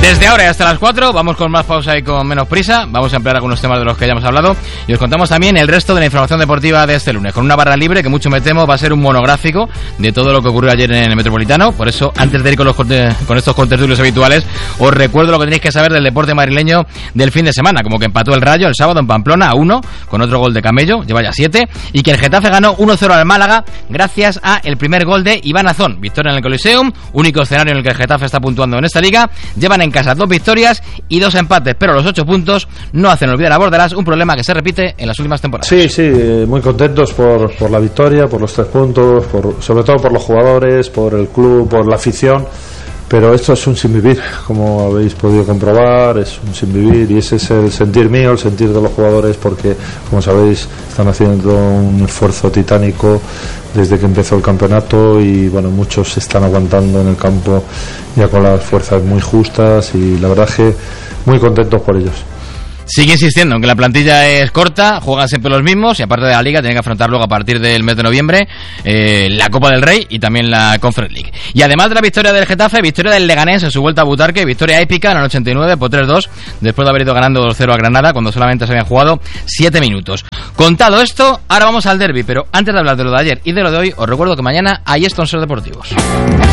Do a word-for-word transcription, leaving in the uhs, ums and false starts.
Desde ahora y hasta las cuatro vamos con más pausa y con menos prisa. Vamos a ampliar algunos temas de los que ya hemos hablado y os contamos también el resto de la información deportiva de este lunes, con una barra libre que mucho me temo va a ser un monográfico de todo lo que ocurrió ayer en el Metropolitano. Por eso, antes de ir con, los, con estos contertulios habituales, os recuerdo lo que tenéis que saber del deporte madrileño del fin de semana, como que empató el Rayo el sábado en Pamplona a uno con otro gol de Camello, lleva ya siete, y que el Getafe ganó uno cero al Málaga gracias a el primer gol de Iván Azón. Victoria en el Coliseum, único escenario en el que el Getafe está puntuando en esta liga. Llevan en casa dos victorias y dos empates, pero los ocho puntos no hacen olvidar a Bordelás, un problema que se repite en las últimas temporadas. Sí, sí, muy contentos por, por la victoria, por los tres puntos, por, sobre todo por los jugadores, por el club, por la afición, pero esto es un sinvivir, como habéis podido comprobar, es un sinvivir y ese es el sentir mío, el sentir de los jugadores, porque como sabéis están haciendo un esfuerzo titánico desde que empezó el campeonato y bueno, muchos se están aguantando en el campo ya con las fuerzas muy justas y la verdad es que muy contentos por ellos. Sigue insistiendo en que la plantilla es corta, juegan siempre los mismos y aparte de la Liga tienen que afrontar luego a partir del mes de noviembre eh, la Copa del Rey y también la Conference League. Y además de la victoria del Getafe, victoria del Leganés en su vuelta a Butarque, victoria épica en el ochenta y nueve por tres dos después de haber ido ganando dos cero a Granada cuando solamente se habían jugado siete minutos. Contado esto, ahora vamos al derbi, pero antes de hablar de lo de ayer y de lo de hoy, os recuerdo que mañana hay Estos Deportivos.